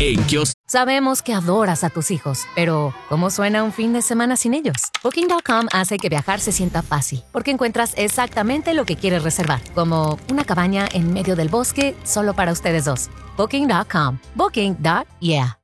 En Kiosk. Sabemos que adoras a tus hijos, pero ¿cómo suena un fin de semana sin ellos? Booking.com hace que viajar se sienta fácil, porque encuentras exactamente lo que quieres reservar, como una cabaña en medio del bosque solo para ustedes dos. Booking.com. Booking.yeah.